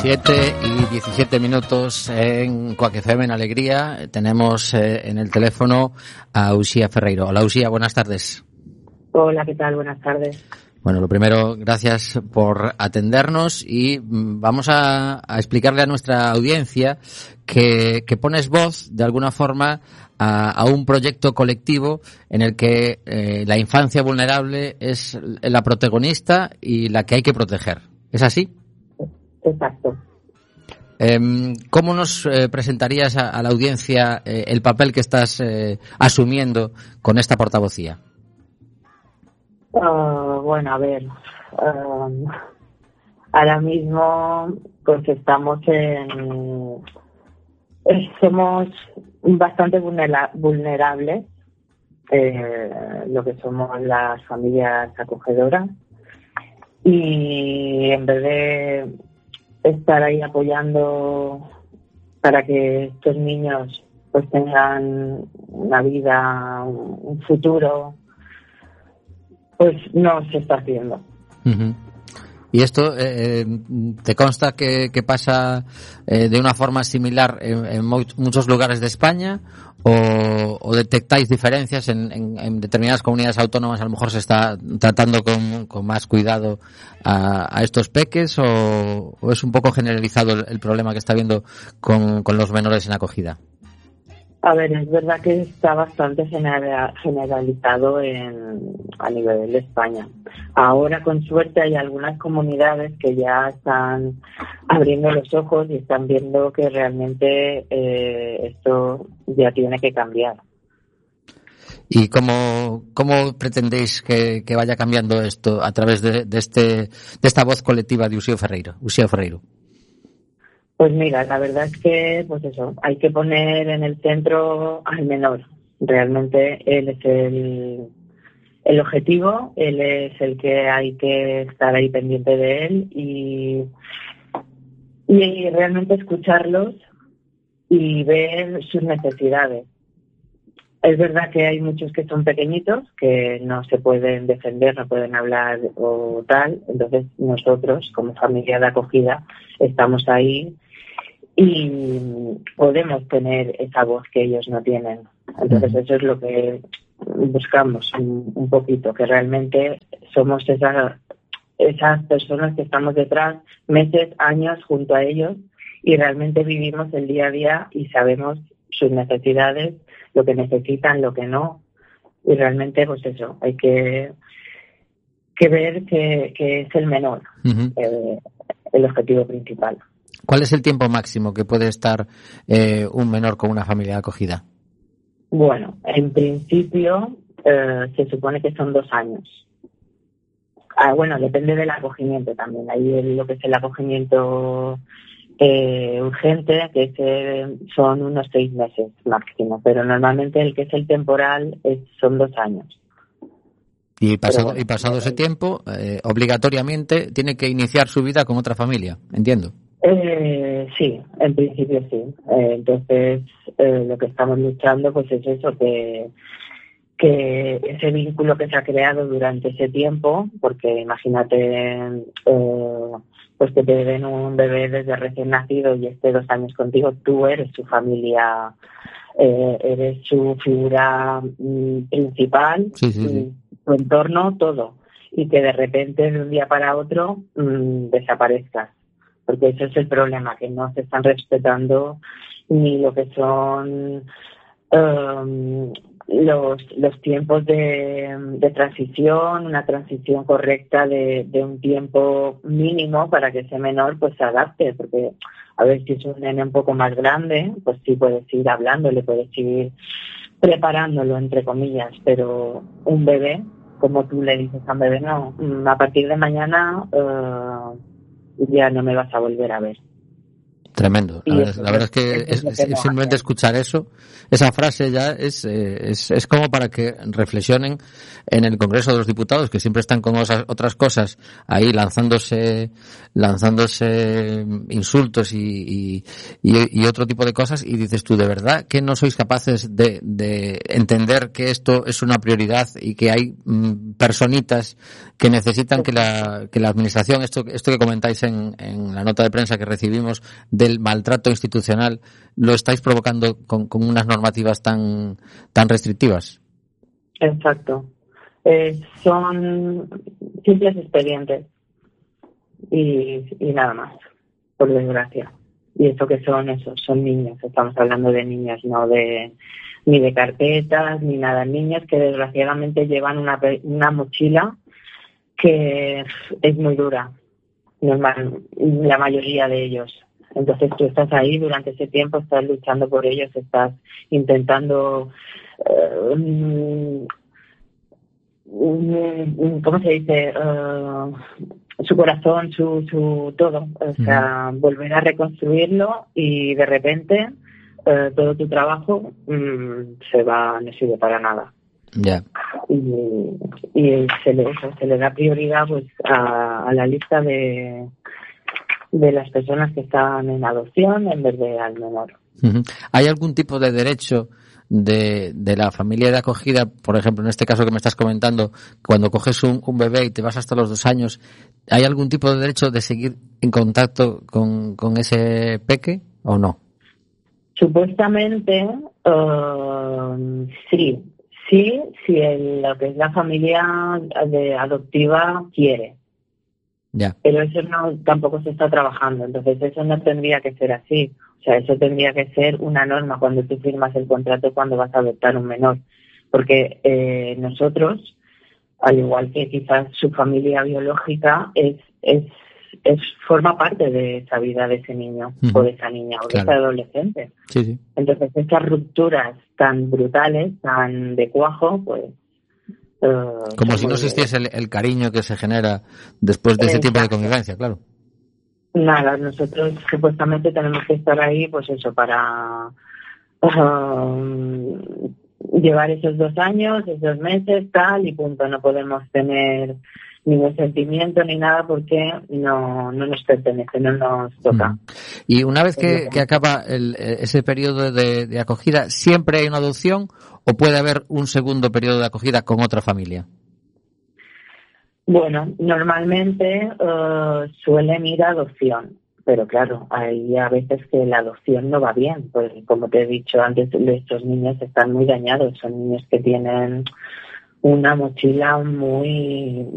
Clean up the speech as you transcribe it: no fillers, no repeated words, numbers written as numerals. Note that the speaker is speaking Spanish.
7:17 en Quack FM en Alegría. Tenemos en el teléfono a Uxía Ferreiro. Hola Uxía, buenas tardes. Hola, ¿qué tal? Buenas tardes. Bueno, lo primero, gracias por atendernos y vamos a explicarle a nuestra audiencia que pones voz, de alguna forma, a un proyecto colectivo en el que la infancia vulnerable es la protagonista y la que hay que proteger. ¿Es así? Exacto. ¿Cómo nos presentarías a la audiencia el papel que estás asumiendo con esta portavocía? Bueno, a ver, ahora mismo pues estamos somos bastante vulnerables, lo que somos las familias acogedoras, y en vez de estar ahí apoyando para que estos niños pues tengan una vida, un futuro, pues no se está haciendo. Uh-huh. ¿Y esto te consta que pasa de una forma similar en muchos lugares de España o detectáis diferencias en determinadas comunidades autónomas? A lo mejor se está tratando con más cuidado a estos peques o es un poco generalizado el problema que está habiendo con los menores en acogida. A ver, es verdad que está bastante generalizado a nivel de España. Ahora, con suerte, hay algunas comunidades que ya están abriendo los ojos y están viendo que realmente esto ya tiene que cambiar. ¿Y cómo pretendéis que vaya cambiando esto a través de esta voz colectiva de Uxía Ferreiro? Pues mira, la verdad es que, pues eso, hay que poner en el centro al menor. Realmente él es el objetivo, él es el que hay que estar ahí pendiente de él y realmente escucharlos y ver sus necesidades. Es verdad que hay muchos que son pequeñitos, que no se pueden defender, no pueden hablar o tal. Entonces nosotros, como familia de acogida, estamos ahí y podemos tener esa voz que ellos no tienen. Entonces eso es lo que buscamos un poquito, que realmente somos esas personas que estamos detrás meses, años junto a ellos y realmente vivimos el día a día y sabemos sus necesidades, lo que necesitan, lo que no, y realmente pues eso, hay que ver que es el menor, el objetivo principal. ¿Cuál es el tiempo máximo que puede estar un menor con una familia de acogida? Bueno, en principio se supone que son 2 años. Bueno, depende del acogimiento también. Hay lo que es el acogimiento urgente, que son unos 6 meses máximo, pero normalmente el que es el temporal son 2 años. Y pasado ese tiempo, obligatoriamente tiene que iniciar su vida con otra familia, entiendo. Sí, en principio sí. Entonces, lo que estamos luchando pues es eso, que ese vínculo que se ha creado durante ese tiempo, porque imagínate pues que te den un bebé desde recién nacido y esté 2 años contigo, tú eres su familia, eres su figura principal, sí. Tu entorno, todo, y que de repente de un día para otro desaparezcas. Porque ese es el problema, que no se están respetando ni lo que son los tiempos de transición, una transición correcta de un tiempo mínimo para que ese menor pues se adapte, porque a ver, si es un nene un poco más grande, pues sí puedes ir hablándole, puedes ir preparándolo, entre comillas, pero un bebé, como tú le dices a un bebé, no, a partir de mañana ya no me vas a volver a ver. Tremendo. La verdad es que simplemente escuchar esa frase ya es como para que reflexionen en el Congreso de los Diputados, que siempre están con otras cosas ahí lanzándose insultos y otro tipo de cosas, y dices tú, ¿de verdad que no sois capaces de entender que esto es una prioridad y que hay personitas que necesitan que la administración, esto que comentáis en la nota de prensa que recibimos del maltrato institucional, lo estáis provocando con unas normativas tan restrictivas? Exacto. Son simples expedientes y nada más, por desgracia. Y eso que son niños. Estamos hablando de niños, no ni de carpetas ni nada. Niños que desgraciadamente llevan una mochila que es muy dura, normal, la mayoría de ellos. Entonces tú estás ahí durante ese tiempo, estás luchando por ellos, estás intentando, ¿cómo se dice? Su corazón, su todo, o sea, volver a reconstruirlo, y de repente todo tu trabajo no sirve para nada. Ya. Y se le da prioridad pues a la lista de las personas que están en adopción en vez de al menor. ¿Hay algún tipo de derecho de la familia de acogida, por ejemplo, en este caso que me estás comentando, cuando coges un bebé y te vas hasta los 2 años, ¿hay algún tipo de derecho de seguir en contacto con ese peque o no? Supuestamente sí, si lo que es la familia adoptiva quiere. Ya. Pero eso tampoco se está trabajando, entonces eso no tendría que ser así. O sea, eso tendría que ser una norma cuando tú firmas el contrato cuando vas a adoptar un menor. Porque nosotros, al igual que quizás su familia biológica, forma parte de esa vida de ese niño o de esa niña o de ese adolescente. Sí. Entonces estas rupturas tan brutales, tan de cuajo, pues... como si no existiese el cariño que se genera después de ese tiempo de convivencia, claro. Nada, nosotros supuestamente tenemos que estar ahí, pues eso, para llevar esos 2 años, esos meses, tal, y punto. No podemos tener ningún sentimiento ni nada porque no nos pertenece, no nos toca. Y una vez que acaba ese periodo de acogida, ¿siempre hay una adopción o puede haber un segundo periodo de acogida con otra familia? Bueno, normalmente suelen ir a adopción, pero claro, hay a veces que la adopción no va bien, pues como te he dicho antes, estos niños están muy dañados, son niños que tienen una mochila muy